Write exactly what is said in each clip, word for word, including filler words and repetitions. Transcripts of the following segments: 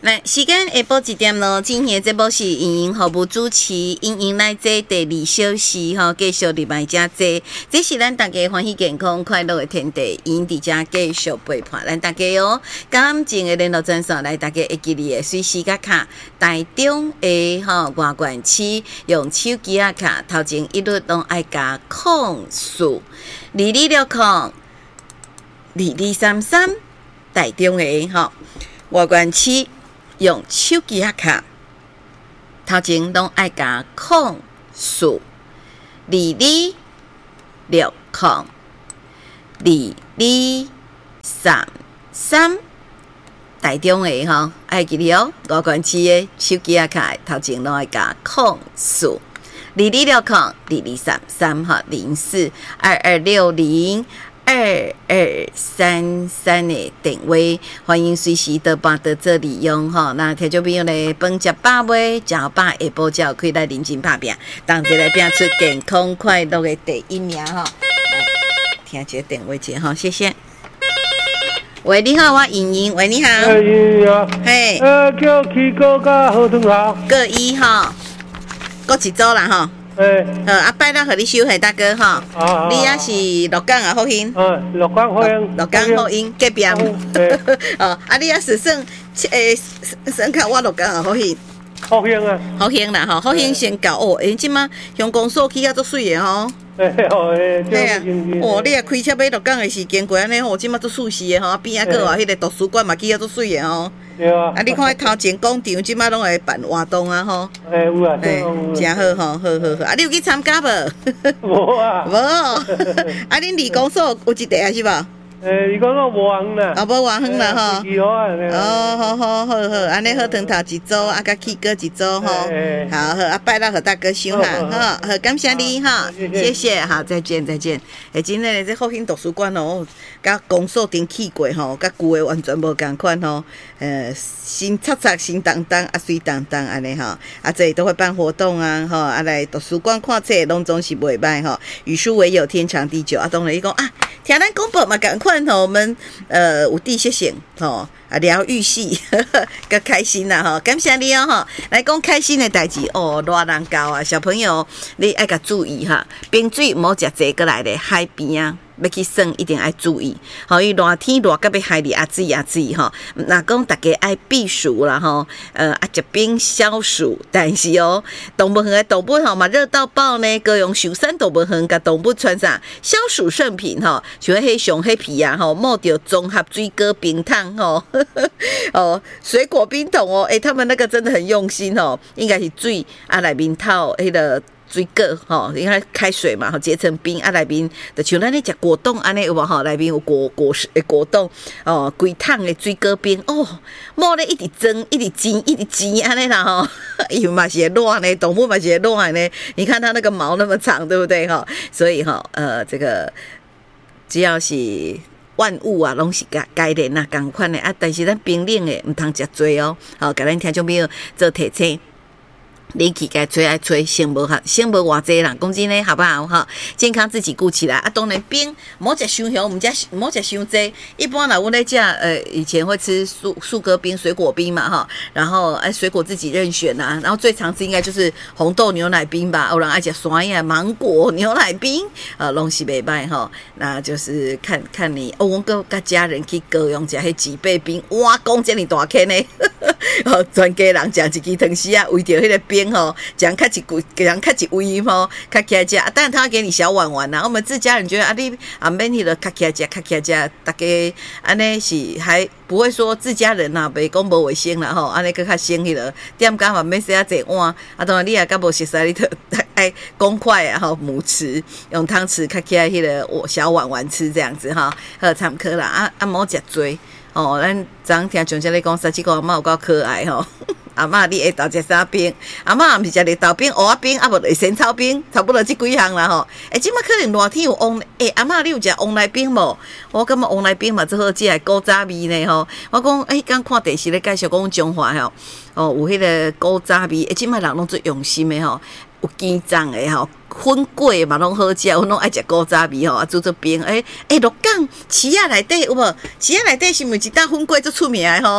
来，时间下晡一点咯。今天这部是莹莹服务主持，莹莹来这第二小时吼，继续入来遮坐。这是咱大家欢喜健康快乐的天地，莹伫遮继续陪伴咱大家哦。感情的联络专线来，大家会记哩的随时甲卡，台中的吼外县市用手机啊卡，头前一律拢爱加控诉二二六控二二三三，台中的吼外县市。用手机啊卡，头前拢爱加控诉二二六控二二三三，台中的吼爱记哩哦，外县市的手机啊卡头前拢爱加控诉二二六控二二三三哈零四二二六零。二二三三的电话，欢迎随时到把到这里用哈。那听众朋友咧，饭食饱未？食饱下晡才可以来认真打拼，当一来拼出健康快乐的第一名哈。来，听这个电话接哈，谢谢。喂，你好，我莹莹。喂，你好。 哎，莹莹啊。 嘿。 呃，叫起锅加河豚好。 各一哈，各一组啦哈。 诶， 好，阿拜咱互你收下大哥吼，你也是鹿港啊福兴， 嗯，鹿港福兴， 鹿港福兴隔壁，哦，啊，你也是算诶，算较我鹿港啊福兴， 福兴啊， 福兴啦吼，福兴先搞哦，诶，即马乡公所起啊足水诶吼。 诶，哦，诶， 对啊，哦，你啊开车买鹿港的时间过安尼吼，即马足舒适诶吼，边仔个啊，迄个图书馆嘛起啊足水诶吼。 对啊。啊， 你看头前广场即马拢会办活动啊吼。 诶，有啊， 诶，真好吼，好好好。啊，你有去参加无？ 无啊。 无。啊，恁理工所有一地啊是无？ 诶，你讲我无远啦。 啊，无远远啦吼。 几号啊？ 哦，好好好好，安尼好汤头一组，啊，甲起哥一组吼。好好，啊，拜六和大哥收下，好，好，感谢你哈，谢谢，好，再见再见。诶，真诶，这福兴图书馆哦，甲公所顶起过吼，甲旧诶完全无共款吼。呃，新擦擦、新当当，啊，水当当安尼吼，啊，这里都会办活动啊，吼，啊，来图书馆看册，拢总是袂歹吼。语数为有天长地久，啊，当然伊讲啊，听咱广播嘛，共款吼，我们呃有地谢谢吼。啊，疗愈系，较开心啦吼！感谢你哦吼，来讲开心的代志哦，热人教啊，小朋友你爱甲注意哈，冰水莫食济过来咧，海边啊。要去耍一定爱注意，吼！伊热天热到要害你啊水啊水吼。若讲大家爱避暑啦吼，呃啊食冰消暑，但是哦，动物园的动物吼嘛热到爆呢，各用寿山动物园甲动物穿啥消暑圣品吼，像迄上迄皮啊吼，摸着综合水果冰桶吼，哦水果冰桶哦，诶、欸，他们那个真的很用心哦，应该是水啊内面套迄个。水果吼，因为开水嘛，吼结成冰啊，内面就像咱咧食果冻安尼有无吼？内面有果果实的果冻哦，规桶的水果冰哦，摸咧一直蒸，一直煎，一直煎安尼啦吼，伊嘛是会热呢，动物嘛是会热呢。你看它那个毛那么长，对不对吼？所以吼，呃，这个只要是万物啊，拢是该该连啊，共款的啊，但是咱冰冷的毋通食多哦。好，甲咱听众朋友做提醒。你去该吹爱吹，先无哈，先无偌济人，讲真嘞，好不好哈？健康自己顾起来啊！当然冰莫食伤香，毋食莫食伤济。一般啦，我咧食呃，以前会吃树树哥冰、水果冰嘛哈，然后哎，水果自己任选呐、啊。然后最常吃应该就是红豆牛奶冰吧，有人爱食酸呀，芒果牛奶冰，呃，拢是袂歹哈。那就是看看你，哦，我跟甲家人去高雄食迄几倍冰，哇，讲这么大坑呢，哦，全家人食一支汤匙啊，为着迄个冰。吼，讲较一贵，讲较一微吼，较起来食，当然他会给你小碗碗啦。我们自家人觉得啊，你啊免迄个较起来食，较起来食，大家安尼是还不会说自家人呐，袂讲无卫生啦吼，安尼佫较省迄个，点甲嘛免洗啊济碗，啊当然你也甲无熟悉，你着爱公筷啊吼，母匙用汤匙较起来迄个小碗碗吃这样子哈，好参考啦，啊啊莫食多哦，咱昨听像这咧讲，三七个阿嬷有够可爱吼。阿嬷，你下昼食啥冰？阿嬷毋是食绿豆冰、蚵仔冰，啊无就仙草冰，差不多即几项啦吼。诶，即摆可能热天有旺，诶，阿嬷你有食旺来冰无？我感觉旺来冰嘛最好食，古早味呢吼。我讲，诶，刚看电视咧介绍讲中华吼，哦有迄个古早味，诶，即摆人拢最用心的吼，有鸡胗的吼，粉粿嘛拢好食，我拢爱食古早味吼，啊煮做冰。诶诶，鹿港市仔内底有无？市仔内底是毋是一搭粉粿最出名的吼？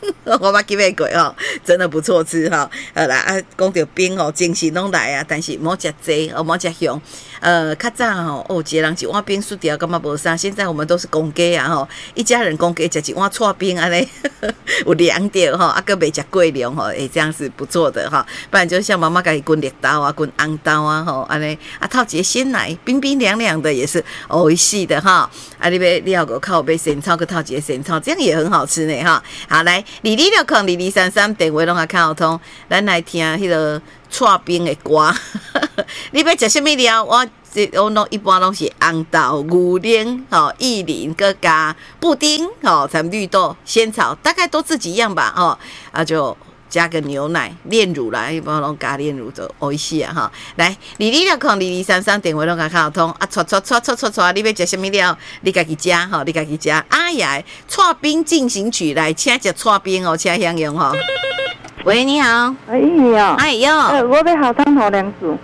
我捌记袂过哦，真的不错吃哈、哦。好啦，啊，讲到冰哦，精神拢来啊，但是莫食济哦，莫食香。呃，较早吼，哦，一个人一碗冰薯条，感觉无啥。现在我们都是公家啊吼，一家人公家食一碗串冰安尼，有凉着吼，啊，个袂食过凉吼，诶，这样是不错的哈。不然就像妈妈家己滚绿豆啊，滚红豆啊吼，安尼啊，套一个鲜奶，冰冰凉凉的也是美味しい的哈。啊，你要料个靠杯生草，个套一个生草，这样也很好吃呢哈。好，来，二二六空二二三三电话拢啊看好通，咱来听迄个串冰的歌。你要食什么料？我我拢一般拢是红豆、牛奶、吼薏仁，搁加布丁、吼咱绿豆、仙草，大概都自己样吧，吼啊就加个牛奶、炼乳啦，一般拢加炼乳就美味しい啊哈。来，二二六空二二三三电话拢甲看通啊，撮撮撮撮撮撮，你要食什么料？你家己食吼，你家己食。阿呀，串冰进行曲来，请食串冰哦，请享用吼。喂，你好。 哎，你好。 哎哟。 呃，我要好汤头两组。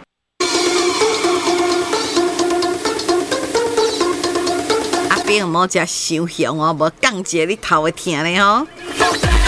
阿冰唔好食伤香哦，无降节你头会疼咧吼。